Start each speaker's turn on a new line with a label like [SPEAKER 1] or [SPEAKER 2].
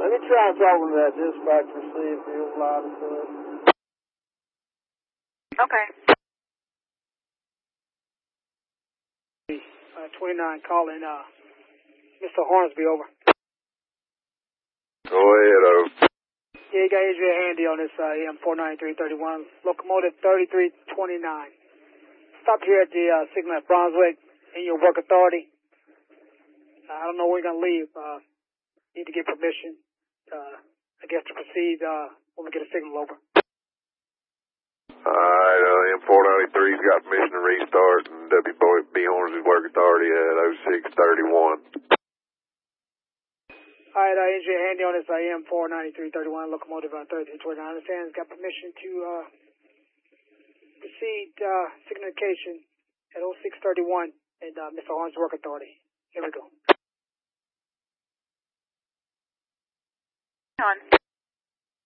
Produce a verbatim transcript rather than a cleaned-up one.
[SPEAKER 1] Let me try and talk with that dispatcher, see if he'll allow us to it.
[SPEAKER 2] Okay.
[SPEAKER 3] Uh, twenty-nine calling, uh, Mister Hornsby, over.
[SPEAKER 4] Go ahead, over.
[SPEAKER 3] Yeah, you got Adrian Handy on this, uh, A M four ninety-three thirty-one, locomotive thirty-three twenty-nine. Stop here at the, uh, signal at Brunswick in your work authority. Uh, I don't know where you're gonna leave, uh, need to get permission, uh, I guess to proceed, uh, when we get a signal over.
[SPEAKER 4] Alright, uh, M four ninety-three's got permission to restart, and W B Hornsby's work authority at oh six thirty-one.
[SPEAKER 3] Alright, uh, Adrian Handy on this, uh, A M four ninety-three thirty-one, locomotive on thirty-three twenty-nine. I understand it's got permission to, uh, proceed, uh, signification at oh six thirty-one and, uh, Mister Hornsby's work authority. Here we go.
[SPEAKER 2] On.